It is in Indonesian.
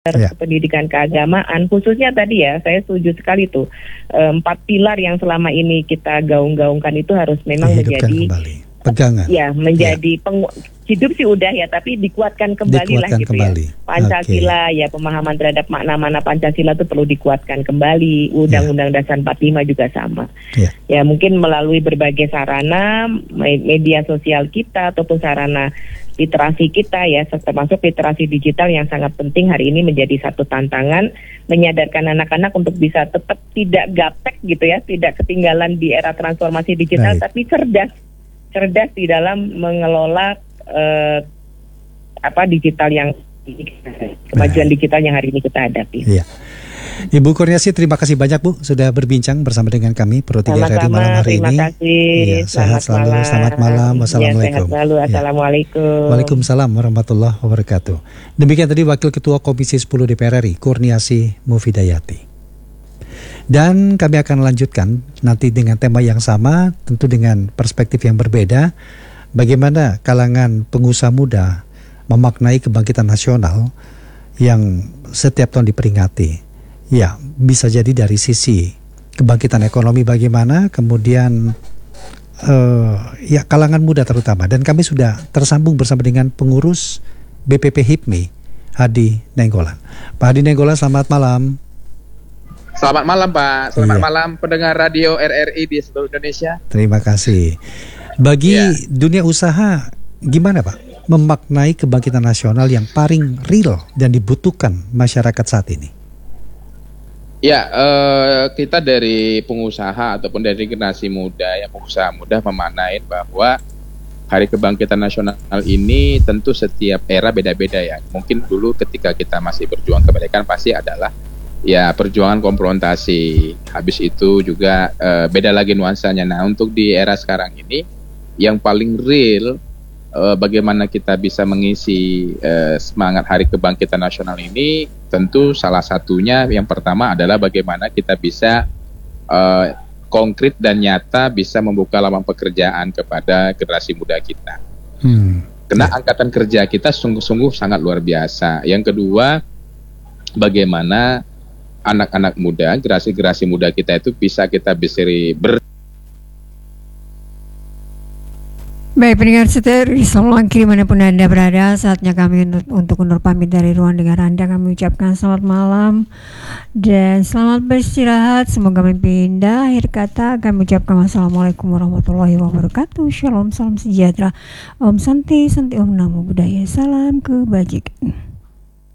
Ya. pendidikan keagamaan, khususnya tadi ya, saya setuju sekali tuh 4 pilar yang selama ini kita gaung-gaungkan itu harus memang Dihidupkan menjadi kembali. Pegangan. ya menjadi hidup sih udah ya, tapi dikuatkan kembali lah gitu kembali. ya. Pancasila ya, pemahaman terhadap makna-makna Pancasila itu perlu dikuatkan kembali. Undang-Undang Dasar 45 juga sama. Ya mungkin melalui berbagai sarana, media sosial kita ataupun sarana literasi kita ya, termasuk literasi digital yang sangat penting hari ini menjadi satu tantangan, menyadarkan anak-anak untuk bisa tetap tidak gaptek gitu ya, tidak ketinggalan di era transformasi digital, tapi cerdas di dalam mengelola digital yang kemajuan digital yang hari ini kita hadapi. Iya. Ibu Kurniasi, terima kasih banyak Bu sudah berbincang bersama dengan kami Pro 3 RRI malam hari terima ini. Kasih. Iya, sehat selalu. Selamat malam. Wassalamualaikum. Sehat selalu. Assalamualaikum. Waalaikumsalam warahmatullahi wabarakatuh. Demikian tadi Wakil Ketua Komisi 10 DPR RI Kurniasi Mufidayati. Dan kami akan lanjutkan nanti dengan tema yang sama, tentu dengan perspektif yang berbeda. Bagaimana kalangan pengusaha muda memaknai kebangkitan nasional yang setiap tahun diperingati. Ya, bisa jadi dari sisi kebangkitan ekonomi bagaimana, kemudian ya kalangan muda terutama. Dan kami sudah tersambung bersama dengan pengurus BPP HIPMI, Hadi Nenggolan. Pak Hadi Nenggolan, selamat malam. Selamat malam Pak, selamat malam pendengar radio RRI di seluruh Indonesia. Terima kasih. Bagi dunia usaha, gimana Pak memaknai kebangkitan nasional yang paling real dan dibutuhkan masyarakat saat ini? Ya, kita dari pengusaha ataupun dari generasi muda, ya pengusaha muda memaknai bahwa Hari Kebangkitan Nasional ini tentu setiap era beda-beda ya. Mungkin dulu ketika kita masih berjuang kemerdekaan pasti adalah ya perjuangan konfrontasi. Habis itu juga beda lagi nuansanya. Nah, untuk di era sekarang ini yang paling real bagaimana kita bisa mengisi semangat Hari Kebangkitan Nasional ini, tentu salah satunya yang pertama adalah bagaimana kita bisa konkret dan nyata bisa membuka lapangan pekerjaan kepada generasi muda kita. Karena angkatan kerja kita sungguh-sungguh sangat luar biasa. Yang kedua, bagaimana anak-anak muda, generasi muda kita itu bisa kita Baik, pendengar setia Risaulang dimanapun Anda berada, saatnya kami untuk undur pamit dari ruang dengar Anda. Kami ucapkan selamat malam dan selamat beristirahat. Semoga mimpi indah. Akhir kata kami ucapkan wassalamualaikum warahmatullahi wabarakatuh. Shalom, salam sejahtera. Om Santi, Santi Om Namo Buddhaya. Salam kebajikan.